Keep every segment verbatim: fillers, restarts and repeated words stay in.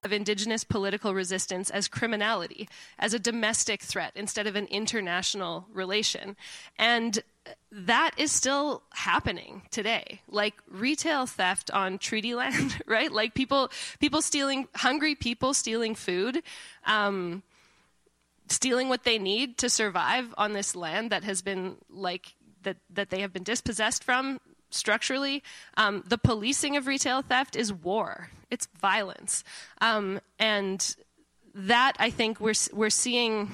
of Indigenous political resistance as criminality, as a domestic threat instead of an international relation. And that is still happening today. Like retail theft on treaty land, right? Like people, people stealing, hungry people stealing food, um, stealing what they need to survive on this land that has been like, that, that they have been dispossessed from structurally. Um, the policing of retail theft is war. It's violence. Um, and that, I think we're, we're seeing,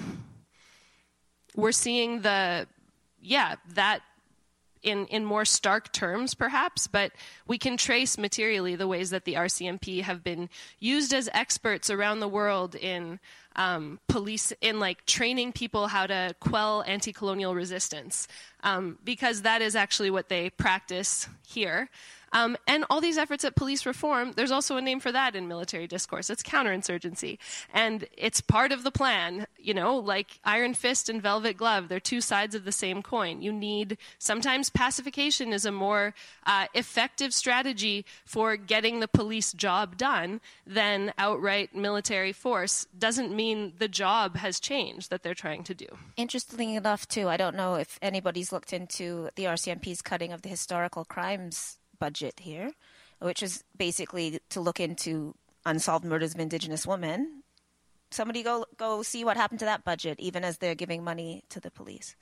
we're seeing the, yeah, that in, in more stark terms, perhaps, but we can trace materially the ways that the R C M P have been used as experts around the world in um, police, in like training people how to quell anti-colonial resistance, um, because that is actually what they practice here. Um, and all these efforts at police reform, there's also a name for that in military discourse. It's counterinsurgency. And it's part of the plan, you know, like iron fist and velvet glove. They're two sides of the same coin. You need, sometimes pacification is a more uh, effective strategy for getting the police job done than outright military force. Doesn't mean the job has changed that they're trying to do. Interestingly enough, too, I don't know if anybody's looked into the R C M P's cutting of the historical crimes budget here, which is basically to look into unsolved murders of Indigenous women. Somebody go go see what happened to that budget, even as they're giving money to the police.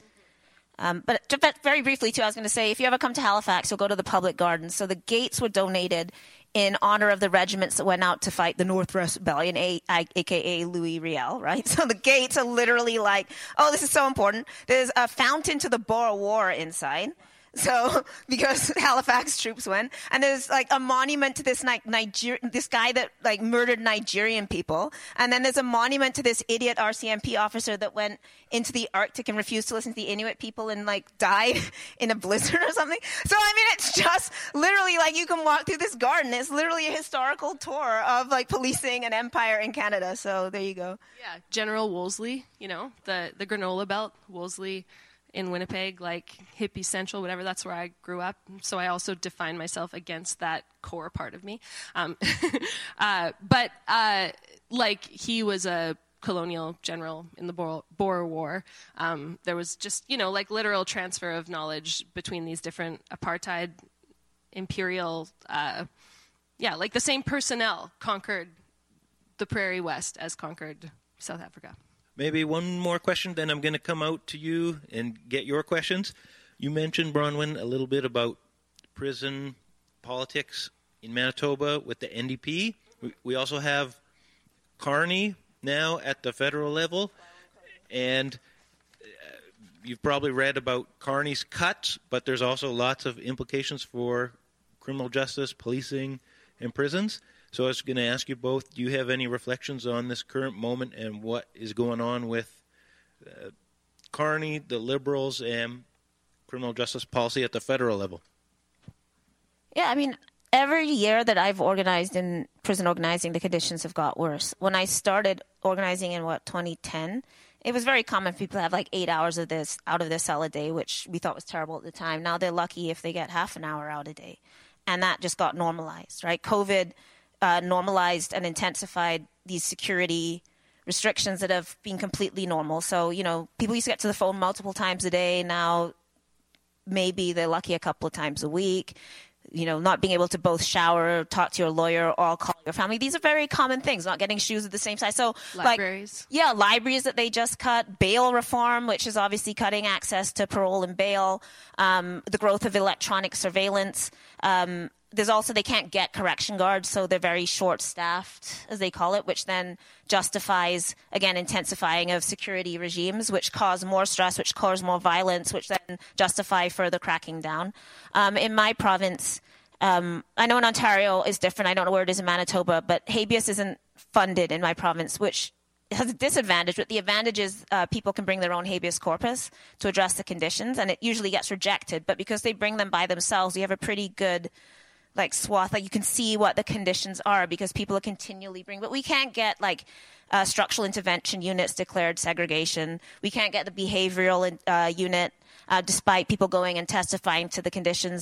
Um, but, but very briefly, too, I was going to say, if you ever come to Halifax, you'll go to the Public Gardens. So the gates were donated in honor of the regiments that went out to fight the Northwest Rebellion, a, a, a k a. Louis Riel, right? So the gates are literally like, oh, this is so important. There's a fountain to the Boer War inside. So, because Halifax troops went, and there's like a monument to this like Niger- this guy that like murdered Nigerian people, and then there's a monument to this idiot R C M P officer that went into the Arctic and refused to listen to the Inuit people and like died in a blizzard or something. So, I mean, it's just literally like you can walk through this garden. It's literally a historical tour of like policing and empire in Canada. So there you go. Yeah, General Wolseley, you know, the the granola belt, Wolseley. In Winnipeg, like hippie central, whatever, that's where I grew up. So I also define myself against that core part of me. Um, uh, but uh, like he was a colonial general in the Boer, Boer War. Um, there was just, you know, like literal transfer of knowledge between these different apartheid, imperial, uh, yeah, like the same personnel conquered the Prairie West as conquered South Africa. Maybe one more question, then I'm going to come out to you and get your questions. You mentioned, Bronwyn, a little bit about prison politics in Manitoba with the N D P. We, we also have Carney now at the federal level, and uh, you've probably read about Carney's cuts, but there's also lots of implications for criminal justice, policing, and prisons. So I was going to ask you both, do you have any reflections on this current moment and what is going on with uh, Carney, the Liberals, and criminal justice policy at the federal level? Yeah, I mean, every year that I've organized in prison organizing, the conditions have got worse. When I started organizing in, what, twenty ten, it was very common for people to have like eight hours of this out of their cell a day, which we thought was terrible at the time. Now they're lucky if they get half an hour out a day. And that just got normalized, right? COVID Uh, normalized and intensified these security restrictions that have been completely normal. So, you know, people used to get to the phone multiple times a day. Now, maybe they're lucky a couple of times a week. You know, not being able to both shower, talk to your lawyer, or call your family. These are very common things, not getting shoes of the same size. So, libraries. Like, yeah, libraries that they just cut. Bail reform, which is obviously cutting access to parole and bail. Um, the growth of electronic surveillance. Um, There's also, they can't get correction guards, so they're very short-staffed, as they call it, which then justifies, again, intensifying of security regimes, which cause more stress, which cause more violence, which then justify further cracking down. Um, in my province, um, I know in Ontario it's different. I don't know where it is in Manitoba, but habeas isn't funded in my province, which has a disadvantage, but the advantage is uh, people can bring their own habeas corpus to address the conditions, and it usually gets rejected. But because they bring them by themselves, you have a pretty good like swath, like you can see what the conditions are because people are continually bringing, but we can't get like uh, structural intervention units declared segregation. We can't get the behavioral uh, unit uh, despite people going and testifying to the conditions